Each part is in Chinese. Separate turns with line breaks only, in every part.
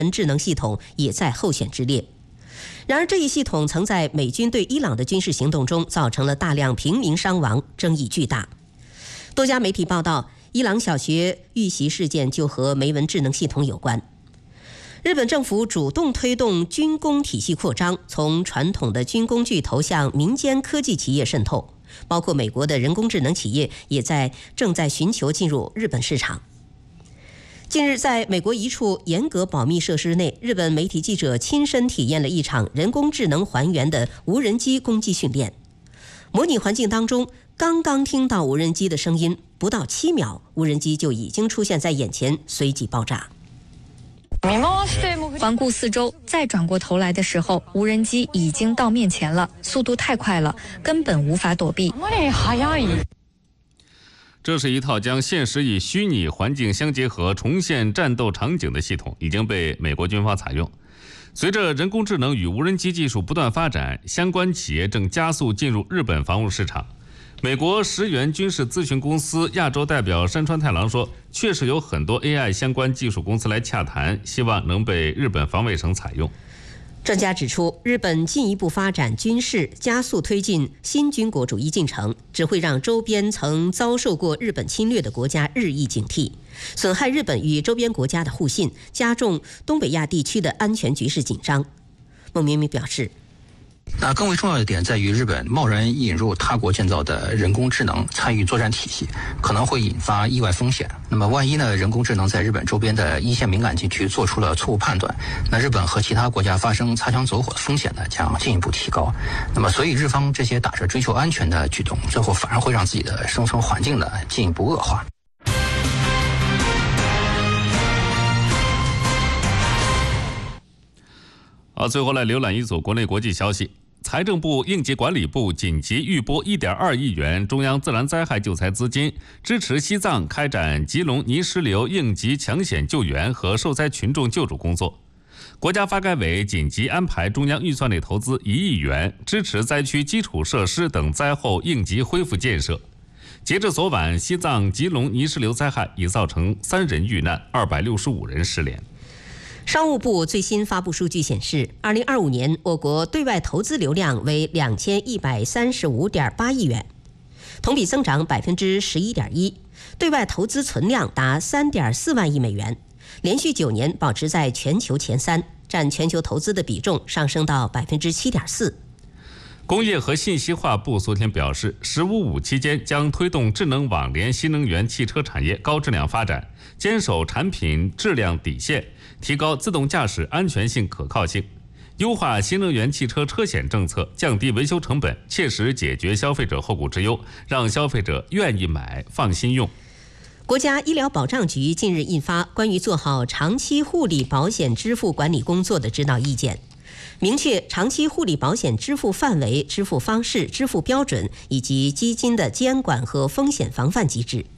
智能系统也在候选之列。然而，这一系统曾在美军对伊朗的军事行动中造成了大量平民伤亡，争议巨大。多家媒体报道，伊朗小学遇袭事件就和梅文智能系统有关。日本政府主动推动军工体系扩张，从传统的军工巨头向民间科技企业渗透，包括美国的人工智能企业也正在寻求进入日本市场。近日，在美国一处严格保密设施内，日本媒体记者亲身体验了一场人工智能还原的无人机攻击训练。模拟环境当中，刚刚听到无人机的声音，不到7秒，无人机就已经出现在眼前，随即爆炸。
环顾四周，再转过头来的时候，无人机已经到面前了，速度太快了，根本无法躲避。
这是一套将现实与虚拟环境相结合、重现战斗场景的系统，已经被美国军方采用。随着人工智能与无人机技术不断发展，相关企业正加速进入日本防务市场。美国石原军事咨询公司亚洲代表山川太郎说，确实有很多 AI 相关技术公司来洽谈，希望能被日本防卫省采用。
专家指出，日本进一步发展军事，加速推进新军国主义进程，只会让周边曾遭受过日本侵略的国家日益警惕，损害日本与周边国家的互信，加重东北亚地区的安全局势紧张。孟明明表示，
更为重要的点在于，日本贸然引入他国建造的人工智能参与作战体系，可能会引发意外风险。那么万一呢，人工智能在日本周边的一线敏感地区做出了错误判断，那日本和其他国家发生擦枪走火的风险呢，将进一步提高。那么所以日方这些打着追求安全的举动，最后反而会让自己的生存环境呢进一步恶化。
最后来浏览一组国内国际消息。财政部、应急管理部紧急预拨1.2亿元中央自然灾害救灾资金，支持西藏开展吉隆泥石流应急抢险救援和受灾群众救助工作。国家发改委紧急安排中央预算内投资1亿元，支持灾区基础设施等灾后应急恢复建设。截至昨晚，西藏吉隆泥石流灾害已造成3人遇难，265人失联。
商务部最新发布数据显示，2025年我国对外投资流量为2135.8亿元，同比增长11.1%，对外投资存量达3.4万亿美元，连续9年保持在全球前3，占全球投资的比重上升到7.4%。
工业和信息化部昨天表示，“15+5”期间将推动智能网联新能源汽车产业高质量发展，坚守产品质量底线，提高自动驾驶安全性可靠性，优化新能源汽车车险政策，降低维修成本，切实解决消费者后顾之忧，让消费者愿意买、放心用。
国家医疗保障局近日印发关于做好长期护理保险支付管理工作的指导意见，明确长期护理保险支付范围、支付方式、支付标准以及基金的监管和风险防范机制。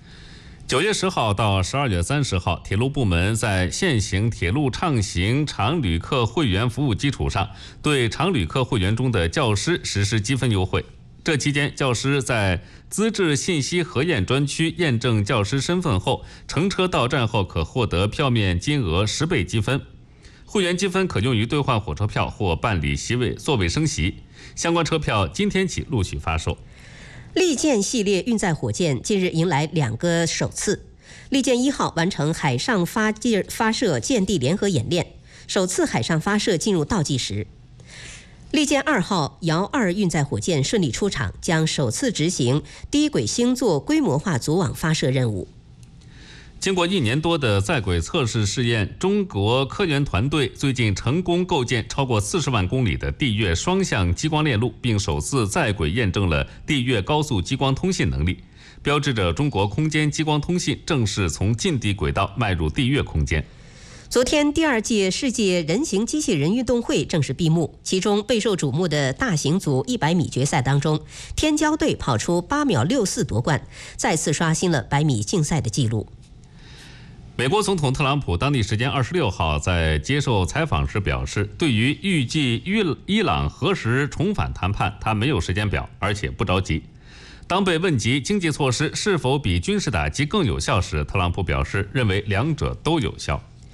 9月10号到12月30号，铁路部门在现行铁路畅行常旅客会员服务基础上，对常旅客会员中的教师实施积分优惠。这期间，教师在资质信息核验专区验证教师身份后，乘车到站后可获得票面金额10倍积分。会员积分可用于兑换火车票或办理座位升席，相关车票今天起陆续发售。
利剑系列运载火箭近日迎来2个首次，利剑1号完成海上发射舰地联合演练，首次海上发射进入倒计时。利剑2号遥2运载火箭顺利出厂，将首次执行低轨星座规模化组网发射任务。
经过1年多的在轨测试试验，中国科研团队最近成功构建超过40万公里的地月双向激光链路，并首次在轨验证了地月高速激光通信能力，标志着中国空间激光通信正式从近地轨道迈入地月空间。
昨天，第2届世界人形机器人运动会正式闭幕，其中备受瞩目的大型组100米决赛当中，天骄队跑出8秒64夺冠，再次刷新了100米竞赛的纪录。
美国总统特朗普当地时间26号在接受采访时表示，对于预计伊朗何时重返谈判，他没有时间表，而且不着急。当被问及经济措施是否比军事打击更有效时，特朗普表示认为2者都有效。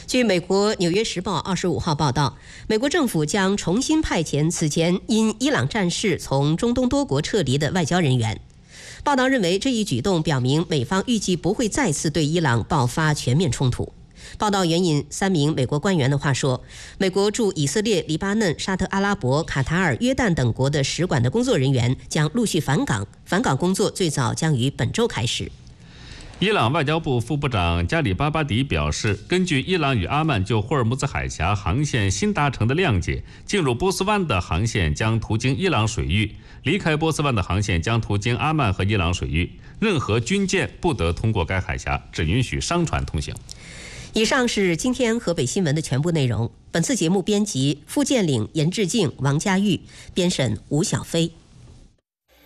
据美国《纽约时报》25号报道，美国政府将重新派遣此前因伊朗战事从中东多国撤离的外交人员。报道认为，这一举动表明美方预计不会再次对伊朗爆发全面冲突。报道援引3名美国官员的话说，美国驻以色列、黎巴嫩、沙特阿拉伯、卡塔尔、约旦等国的使馆的工作人员将陆续返港，返港工作最早将于本周开始。
伊朗外交部副部长加里巴巴迪表示，根据伊朗与阿曼就霍尔木兹海峡航线新达成的谅解，进入波斯湾的航线将途经伊朗水域，离开波斯湾的航线将途经阿曼和伊朗水域，任何军舰不得通过该海峡，只允许商船通行。
以上是今天河北新闻的全部内容。本次节目编辑付建岭、严志静、王佳玉，编审吴小飞。